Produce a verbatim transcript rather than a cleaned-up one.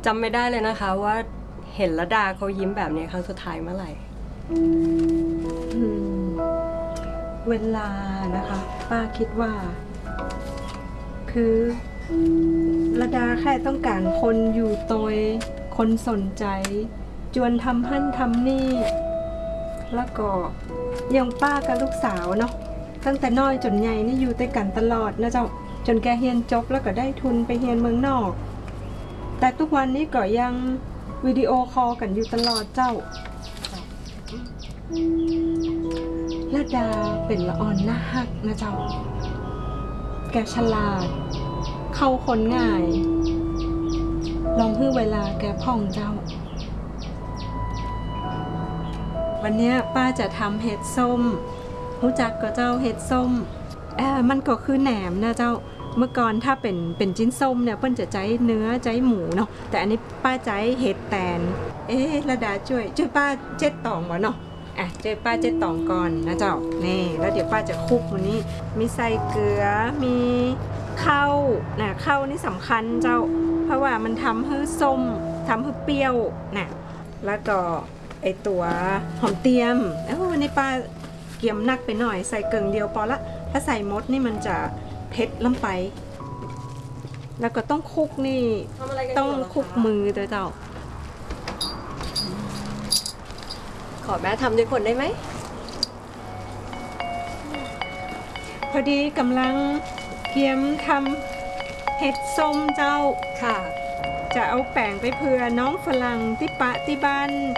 จำไม่ได้เลยนะคะว่าเห็นระดาเขายิ้มแบบนี้ครั้งสุดท้ายเมื่อไหร่เวลานะคะป้าคิดว่า คือระดาแค่ต้องการคนอยู่ตัวคนสนใจจวนทำหั่นทำนี่แล้วก็ยังป้ากับลูกสาวเนาะตั้งแต่น้อยจนใหญ่นี่อยู่ด้วยกันตลอดนะเจ้าจนแกเรียนจบแล้วก็ได้ทุนไปเรียนเมืองนอกแต่ทุกวันนี้ก็ยังวิดีโอคอลกันอยู่ตลอดเจ้าระดาเป็นละอ่อนหน้าฮักนะเจ้าแกฉลาดเข้าคนง่ายลองให้เวลาแกพ่องเจ้าวันนี้ป้าจะทำเห็ดส้มรู้จักก็เจ้าเห็ดส้มเออมันก็คือแหนมนะเจ้าเมื่อก่อนถ้าเป็นเป็นจิ้นส้มเนี่ยเพิ่นจะใจเนื้อใจหมูเนาะแต่อันนี้ป้าใจเห็ดแตนเอ๊ะระดาช่วยช่วยป้าเจ็ดตองวะเนาะอ่ะช่วยป้าเจ็ดตองก่อนนะเจ้านี่แล้วเดี๋ยวป้าจะคลุกวันนี้มีใส่เกลือมีข้าวนะข้าวนี่สำคัญเจ้าเพราะว่ามันทำให้ส้มทำให้เปรี้ยวนะแล้วก็ไอตัวหอมเตียมเอ้าวันนี้ป้าเกี่ยมนักไปหน่อยใส่เกลือเดียวพอละถ้าใส่มดนี่มันจะเผ็ดล้ำไปแล้วก็ต้องคลุกนี่ต้องคลุกมือตัวเจ้าขอแม่ทำด้วยคนได้ไหมพอดีกำลังเกียมทำเห็ดส้มเจ้าค่ะจะเอาแป้งไปเผื่อน้องฝรั่งที่ปะที่บ้าน